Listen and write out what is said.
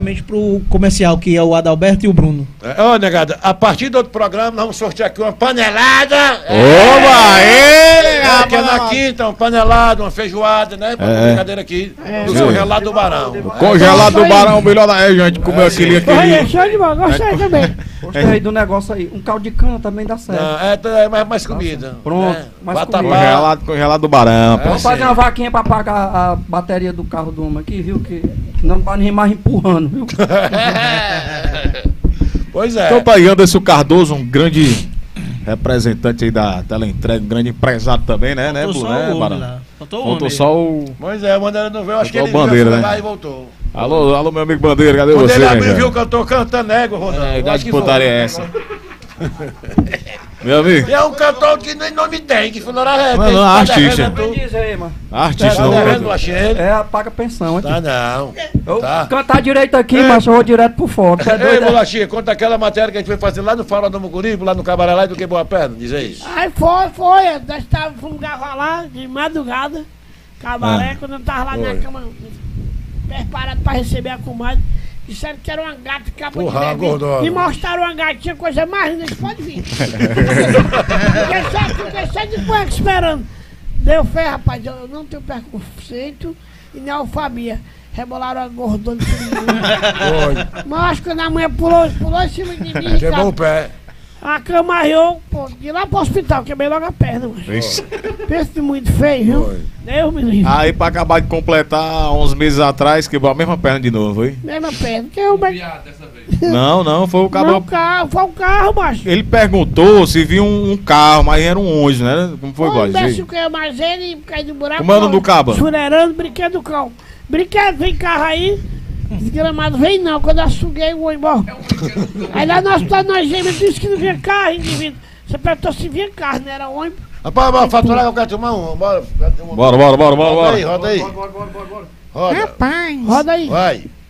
Pro comercial, que é o Adalberto e o Bruno. Ô, negada, a partir do outro programa nós vamos sortear aqui uma panelada. Oba, que é na quinta, uma panelada, uma feijoada, né? Brincadeira aqui. Do congelado do Barão. Congelado do Barão, melhor da gente comeu aquele aqui. Show de bola, gostei também. Gostei aí do negócio aí. Um caldo de cana também dá certo. Não, é mais comida. Pronto, mais comida. Congelado do Barão. Vamos fazer uma vaquinha pra pagar a bateria do carro do homem aqui, viu? Que não vai nem mais empurrando, viu? Pois é. Então tá aí Anderson Cardoso, um grande representante aí da teleentrega, um grande empresário também, né? Faltou né, só o Barão? homem lá. Faltou só o... Pois é, o Bandeira não veio, acho que ele Bandeira, foi né? lá e voltou. Alô, meu amigo Bandeira, cadê Quando você, ele né, abriu, cara? viu que eu tô cantando égua, Rodando. Da disputaria é essa. Meu amigo. E é um cantor que nem nome tem, que foi na reta. Não, artista. Diz aí, mano. Artista, Tá não. devendo, achei ele. Paga pensão aqui. Tá não. Eu Tá. cantar direito aqui, mas eu vou direto pro fora. Tá Ei, doido, Bolachinha, conta aquela matéria que a gente foi fazer lá no Faro do Mucuripe, lá no Cabaré lá e do que Boa Perna, diz aí. Aí foi, nós estávamos lá de madrugada, cabaré, quando eu tava lá na cama, preparado pra receber a comadre, disseram que era uma gata capa de bebê. Gordona. Me mostraram uma gatinha, coisa mais linda, pode vir. Fiquei só de cueca esperando. Deu fé, rapaz, eu não tenho preconceito e nem alfabia. Rebolaram a gordona de todo Mas acho que quando a mulher pulou em cima de mim, Quebrou o pé. a cama arriou, pô, de lá pro hospital, quebrei logo a perna, mano. Pensa muito feio, viu? Deus me livre. Aí pra acabar de completar, uns meses atrás, quebrou a mesma perna de novo, foi? Mesma perna, que eu... Não, foi o Não, cabelo. foi o carro, macho. Ele perguntou se viu um carro, mas era um ônibus, né? Como foi, O Góis? imbecil que é mais ele, caiu do buraco. Como é o nome do caba? Churerando, brinquedo do cão. Brinquedo, vem carro aí. Desgramado, vem não, quando eu suguei o embora. Aí lá no hospital nós gêmeos disse que não vinha carro, indivíduo. Você perguntou se vinha carro, não era ônibus. Rapaz, bora faturar que eu quero tomar uma. Bora. Bora. Roda aí. Roda aí. Roda. Rapaz. Roda aí. Vai.